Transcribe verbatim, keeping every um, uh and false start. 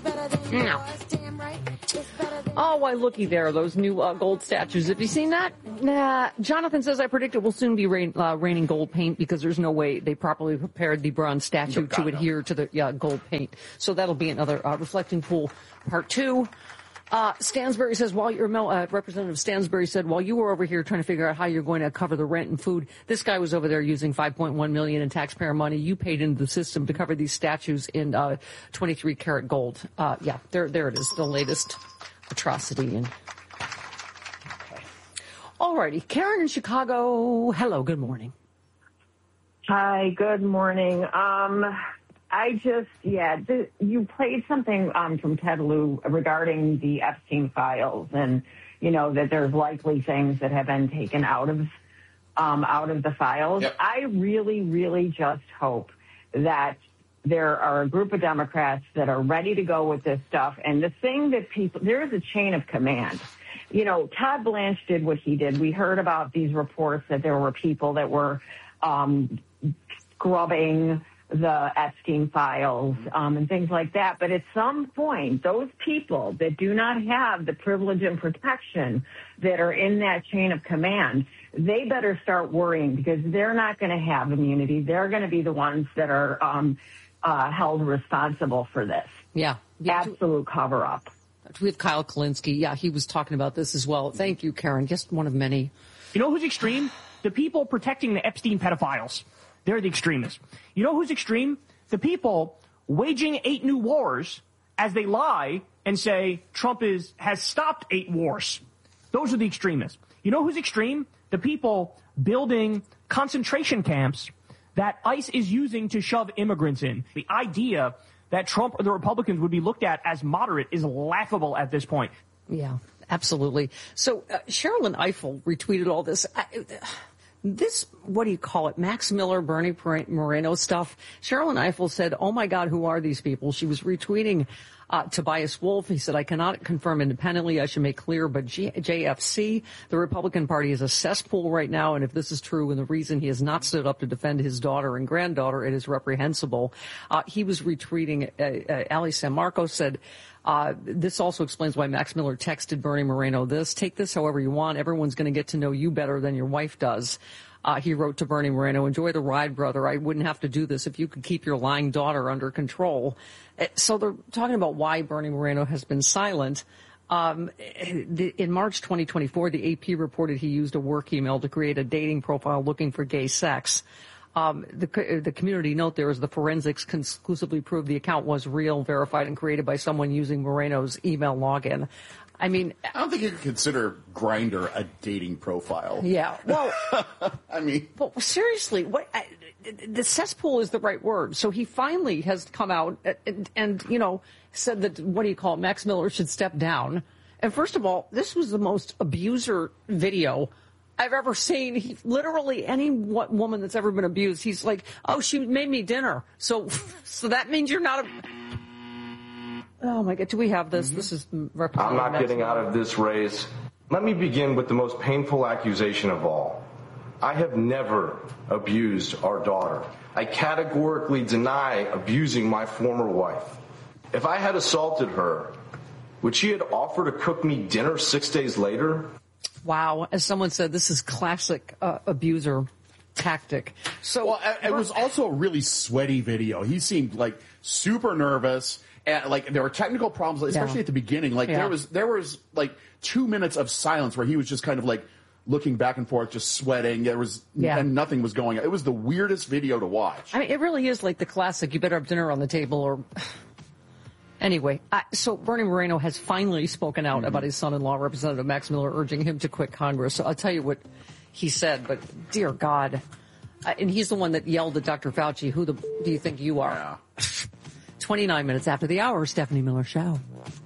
No. Oh, why, looky there, those new uh, gold statues. Have you seen that? Nah. Jonathan says, I predict it will soon be rain, uh, raining gold paint because there's no way they properly prepared the bronze statue no, to adhere no. to the yeah, gold paint. So that'll be another uh, reflecting pool part two. Uh, Stansbury says, while you're, uh, Representative Stansbury said, while you were over here trying to figure out how you're going to cover the rent and food, this guy was over there using five point one million dollars in taxpayer money. You paid into the system to cover these statues in, uh, twenty-three karat gold. Uh, yeah, there, there it is. The latest atrocity. And okay. All righty. Karen in Chicago. Hello. Good morning. Hi. Good morning. Um, I just, yeah, the, you played something um, from Ted Lieu regarding the Epstein files and, you know, that there's likely things that have been taken out of um, out of the files. Yep. I really, really just hope that there are a group of Democrats that are ready to go with this stuff. And the thing that people, there is a chain of command. You know, Todd Blanche did what he did. We heard about these reports that there were people that were um, scrubbing the Epstein files um, and things like that. But at some point, those people that do not have the privilege and protection that are in that chain of command, they better start worrying because they're not going to have immunity. They're going to be the ones that are um, uh, held responsible for this. Yeah. yeah. Absolute cover-up. We have Kyle Kulinski. Yeah, he was talking about this as well. Thank you, Karen. Just one of many. You know who's extreme? The people protecting the Epstein pedophiles. They're the extremists. You know who's extreme? The people waging eight new wars as they lie and say Trump is has stopped eight wars. Those are the extremists. You know who's extreme? The people building concentration camps that ICE is using to shove immigrants in. The idea that Trump or the Republicans would be looked at as moderate is laughable at this point. Yeah, absolutely. So uh, Sherilyn Ifill retweeted all this. I, uh, This, what do you call it, Max Miller, Bernie Moreno stuff. Sherilyn Ifill said, oh, my God, who are these people? She was retweeting uh, Tobias Wolff. He said, I cannot confirm independently. I should make clear, but G- J F C, the Republican Party, is a cesspool right now. And if this is true and the reason he has not stood up to defend his daughter and granddaughter, it is reprehensible. Uh, he was retweeting, uh, uh, Ali San Marcos said, Uh, this also explains why Max Miller texted Bernie Moreno this. Take this however you want. Everyone's going to get to know you better than your wife does. Uh, he wrote to Bernie Moreno, enjoy the ride, brother. I wouldn't have to do this if you could keep your lying daughter under control. So they're talking about why Bernie Moreno has been silent. Um, in March twenty twenty-four, the A P reported he used a work email to create a dating profile looking for gay sex. Um, the, the community note there is the forensics conclusively proved the account was real, verified, and created by someone using Moreno's email login. I mean, I don't think you could consider Grindr a dating profile. Yeah, well, I mean, well, seriously, what I, the cesspool is the right word. So he finally has come out and, and you know said that what do you call it? Max Miller should step down. And first of all, this was the most abuser video I've ever seen. He, literally any what woman that's ever been abused, he's like, oh, she made me dinner. So, so that means you're not a, oh my God, do we have this? Mm-hmm. This is, I'm not getting out of this race. Let me begin with the most painful accusation of all. I have never abused our daughter. I categorically deny abusing my former wife. If I had assaulted her, would she have offered to cook me dinner six days later? Wow. As someone said, this is classic uh, abuser tactic. So well, it was also a really sweaty video. He seemed like super nervous, and like there were technical problems, especially yeah. at the beginning. Like yeah. there was there was like two minutes of silence where he was just kind of like looking back and forth, just sweating. There was yeah. and nothing was going on. It was the weirdest video to watch. I mean, it really is like the classic. You better have dinner on the table, or. Anyway, I, so Bernie Moreno has finally spoken out mm-hmm. about his son-in-law, Representative Max Miller, urging him to quit Congress. So I'll tell you what he said, but dear God. Uh, and he's the one that yelled at Doctor Fauci, who the, do you think you are? Yeah. twenty-nine minutes after the hour, Stephanie Miller Show.